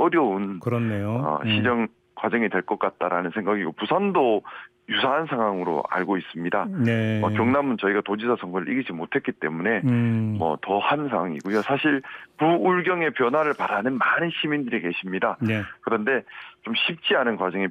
어려운 그렇네요. 시정 과정이 될 것 같다라는 생각이고 부산도 유사한 상황으로 알고 있습니다. 네. 경남은 저희가 도지사 선거를 이기지 못했기 때문에 더한 상황이고요. 사실 부울경의 변화를 바라는 많은 시민들이 계십니다. 네. 그런데 좀 쉽지 않은 과정이